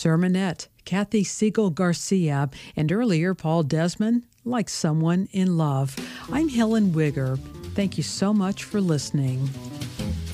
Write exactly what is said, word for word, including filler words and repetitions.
sermonette, Kathy Siegel Garcia, and earlier Paul Desmond, Like Someone in Love. I'm Helen Wigger. Thank you so much for listening.